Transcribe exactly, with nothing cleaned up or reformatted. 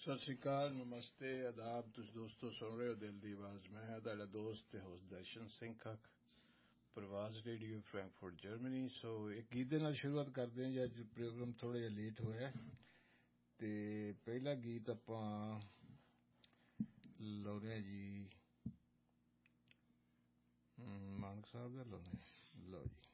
सत श्री अकाल, नमस्ते, आदाब। तुस दोस्तों सुन रहे हो दिल दी आवाज। मैं है तुहाडा दोस्त ते होस्ट दर्शन सिंह कख, प्रवास रेडियो फ्रैंकफर्ट जर्मनी। सो एक गीत दे नाल शुरुआत करते हैं जी। अज प्रोग्राम थोड़ा जिहा लेट होया ते पहला गीत आपां लाउने जी मानक साहब दा लाउने। लो जी।